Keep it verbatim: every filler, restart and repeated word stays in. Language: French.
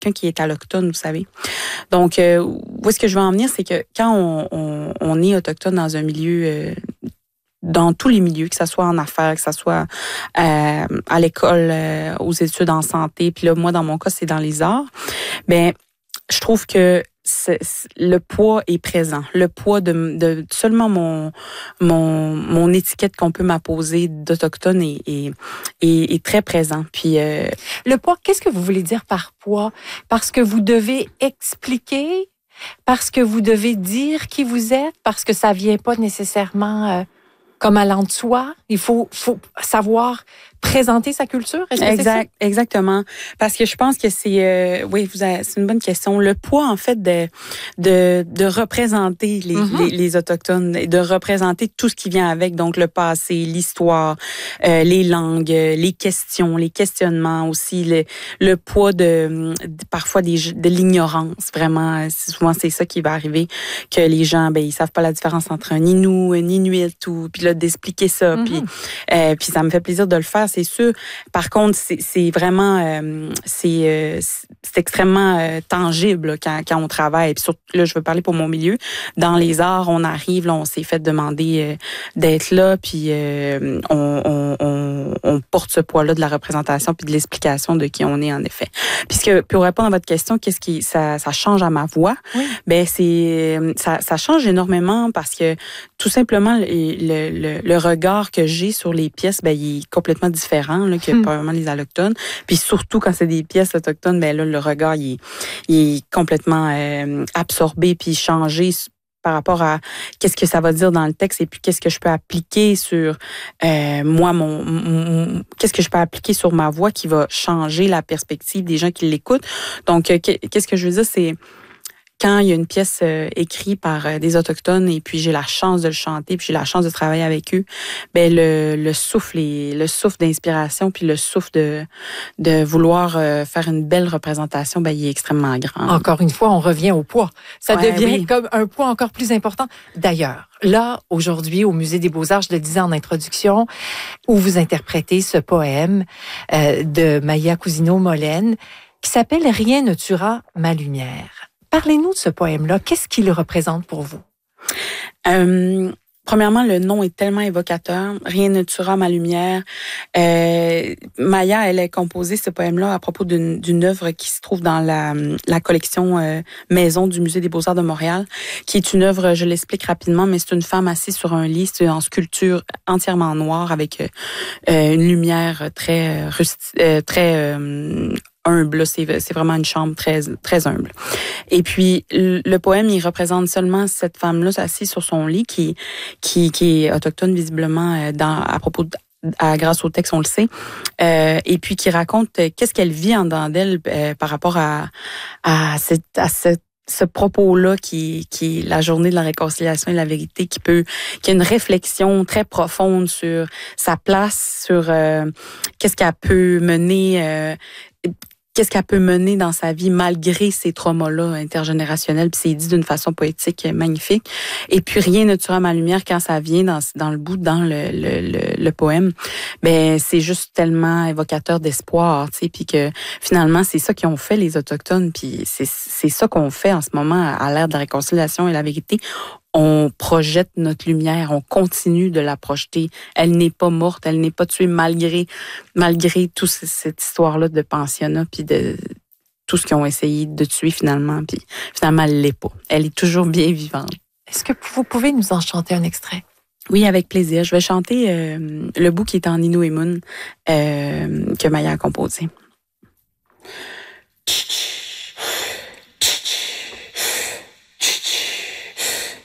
quelqu'un qui est alloctone, vous savez. Donc, euh, où est-ce que je veux en venir, c'est que quand on, on, on est autochtone dans un milieu, euh, dans tous les milieux, que ce soit en affaires, que ce soit euh, à l'école, euh, aux études en santé, puis là, moi, dans mon cas, c'est dans les arts, ben je trouve que c'est, c'est, le poids est présent. Le poids de, de seulement mon, mon, mon étiquette qu'on peut m'apposer d'autochtone est, est, est, est très présent. Puis, euh, le poids, qu'est-ce que vous voulez dire par poids? Parce que vous devez expliquer, parce que vous devez dire qui vous êtes, parce que ça vient pas nécessairement... Euh, comme allant de soi, il faut, faut savoir présenter sa culture. Est-ce que exact, c'est ça? Exactement. Parce que je pense que c'est, euh, oui, vous avez, c'est une bonne question. Le poids, en fait, de de, de représenter les, mm-hmm. les, les autochtones, de représenter tout ce qui vient avec, donc le passé, l'histoire, euh, les langues, les questions, les questionnements aussi, le, le poids de, de parfois des, de l'ignorance. Vraiment, souvent c'est ça qui va arriver, que les gens, ben ils savent pas la différence entre un Innu, un Inuit, ou puis là d'expliquer ça, mm-hmm. puis euh, puis ça me fait plaisir de le faire. C'est sûr. Par contre, c'est, c'est vraiment, euh, c'est, euh, c'est extrêmement euh, tangible là, quand, quand on travaille. Puis surtout, là, je veux parler pour mon milieu. Dans les arts, on arrive, là, on s'est fait demander euh, d'être là, puis euh, on, on, on, on porte ce poids-là de la représentation puis de l'explication de qui on est en effet. Puisque pour répondre à votre question, qu'est-ce qui ça, ça change à ma voix? Oui. Ben c'est ça, ça change énormément parce que tout simplement le, le, le regard que j'ai sur les pièces, ben il est complètement différent. différent là, que hmm. probablement les allochtones. Puis surtout quand c'est des pièces autochtones, ben là, le regard, il est, il est complètement euh, absorbé puis changé par rapport à qu'est-ce que ça va dire dans le texte et puis qu'est-ce que je peux appliquer sur euh, moi, mon, mon qu'est-ce que je peux appliquer sur ma voix qui va changer la perspective des gens qui l'écoutent. Donc, euh, qu'est-ce que je veux dire, c'est quand il y a une pièce euh, écrite par euh, des Autochtones et puis j'ai la chance de le chanter puis j'ai la chance de travailler avec eux, ben le, le souffle et le souffle d'inspiration puis le souffle de de vouloir euh, faire une belle représentation, ben il est extrêmement grand. Encore une fois, on revient au poids. Ça ouais, devient oui. comme un poids encore plus important. D'ailleurs, là, aujourd'hui, au Musée des Beaux-Arts, je le disais en introduction, où vous interprétez ce poème euh, de Maya Cousineau-Molène qui s'appelle « Rien ne tuera ma lumière ». Parlez-nous de ce poème-là. Qu'est-ce qu'il représente pour vous? Euh, premièrement, le nom est tellement évocateur. Rien ne tuera ma lumière. Euh, Maya, elle a composé ce poème-là à propos d'une, d'une œuvre qui se trouve dans la, la collection euh, Maison du Musée des Beaux-Arts de Montréal, qui est une œuvre, je l'explique rapidement, mais c'est une femme assise sur un lit, c'est en sculpture entièrement noire avec euh, une lumière très rusti- euh, très euh, humble, c'est, c'est vraiment une chambre très très humble. Et puis le, le poème, il représente seulement cette femme-là assise sur son lit qui qui qui est autochtone visiblement dans à propos de, à, grâce au texte, on le sait, euh, et puis qui raconte qu'est-ce qu'elle vit en dedans d'elle euh, par rapport à à cette à cette ce propos-là qui, qui est la journée de la réconciliation et de la vérité, qui peut, qui a une réflexion très profonde sur sa place, sur euh, qu'est-ce qu'elle peut mener, euh, qu'est-ce qu'elle peut mener dans sa vie malgré ces traumas-là intergénérationnels. Puis c'est dit d'une façon poétique magnifique. Et puis rien ne tuera ma lumière quand ça vient dans dans le bout, dans le le le, le poème. Ben c'est juste tellement évocateur d'espoir, tu sais. Puis que finalement c'est ça qu'ils ont fait les autochtones. Puis c'est c'est ça qu'on fait en ce moment à l'ère de la réconciliation et la vérité. On projette notre lumière, on continue de la projeter. Elle n'est pas morte, elle n'est pas tuée malgré malgré toute cette histoire-là de pensionnat puis de tout ce qu'ils ont essayé de tuer finalement. Puis finalement, elle l'est pas. Elle est toujours bien vivante. Est-ce que vous pouvez nous en chanter un extrait? Oui, avec plaisir. Je vais chanter euh, le bout qui est en Innu et Mun euh, que Maya a composé.